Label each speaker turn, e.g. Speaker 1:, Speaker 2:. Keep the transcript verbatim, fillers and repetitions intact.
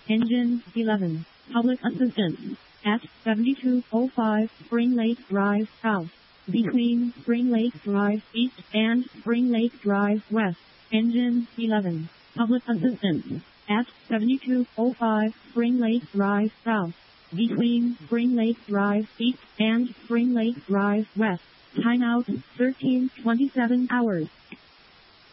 Speaker 1: Engine eleven. Public assistance. At seventy-two oh five Spring Lake Drive South. Between Spring Lake Drive East and Spring Lake Drive West. Engine eleven. Public assistance. At seventy-two oh five Spring Lake Drive South. Between Spring Lake Drive East and Spring Lake Drive West. Timeout thirteen twenty-seven hours.